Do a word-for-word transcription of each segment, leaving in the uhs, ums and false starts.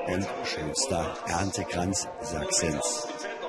und schönster Erntekranz Sachsens.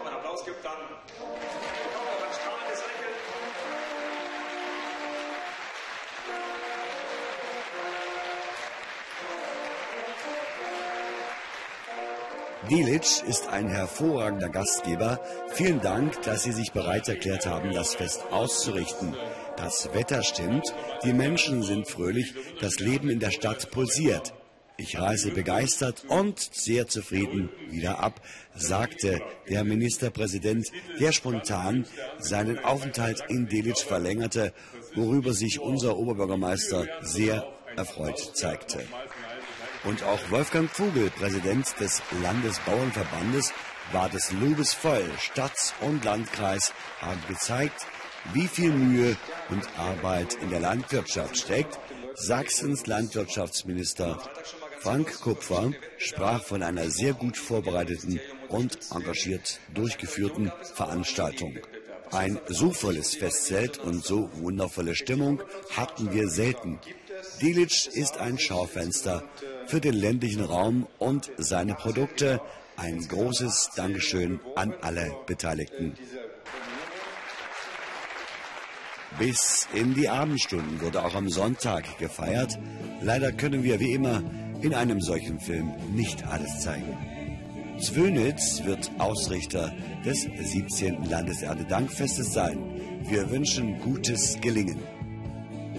Delitzsch ist ein hervorragender Gastgeber. Vielen Dank, dass Sie sich bereit erklärt haben, das Fest auszurichten. Das Wetter stimmt, die Menschen sind fröhlich, das Leben in der Stadt pulsiert. Ich reise begeistert und sehr zufrieden wieder ab, sagte der Ministerpräsident, der spontan seinen Aufenthalt in Delitzsch verlängerte, worüber sich unser Oberbürgermeister sehr erfreut zeigte. Und auch Wolfgang Vogel, Präsident des Landesbauernverbandes, war des Lobes voll. Stadt und Landkreis haben gezeigt, wie viel Mühe und Arbeit in der Landwirtschaft steckt. Sachsens Landwirtschaftsminister Frank Kupfer sprach von einer sehr gut vorbereiteten und engagiert durchgeführten Veranstaltung. Ein so volles Festzelt und so wundervolle Stimmung hatten wir selten. Delitzsch ist ein Schaufenster für den ländlichen Raum und seine Produkte. Ein großes Dankeschön an alle Beteiligten. Bis in die Abendstunden wurde auch am Sonntag gefeiert. Leider können wir wie immer in einem solchen Film nicht alles zeigen. Zwönitz wird Ausrichter des siebzehnten Landeserntedankfestes sein. Wir wünschen gutes Gelingen.